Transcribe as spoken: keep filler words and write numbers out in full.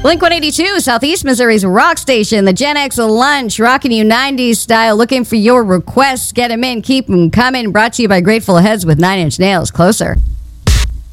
Blink one eighty-two, Southeast Missouri's rock station, the Gen X Lunch, rocking you nineties style, looking for your requests. Get them in, keep them coming. Brought to you by Grateful Heads with Nine Inch Nails. Closer.